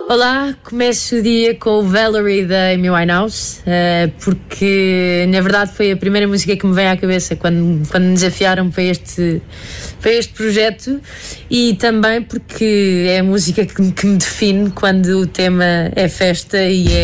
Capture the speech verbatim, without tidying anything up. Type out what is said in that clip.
Olá, começo o dia com o Valerie da Amy Winehouse, uh, porque na verdade foi a primeira música que me veio à cabeça quando, quando me desafiaram para este, para este projeto, e também porque é a música que, que me define quando o tema é festa e é